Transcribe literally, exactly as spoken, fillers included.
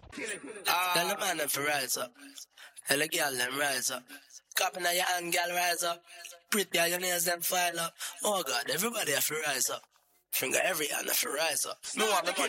Tell the man them to rise up. Tell the girl them rise up. Cupping on your hand, girl, rise up. Pretty on your nails, them file up. Oh God, everybody have to rise up. Finger every hand have to rise up. No want the money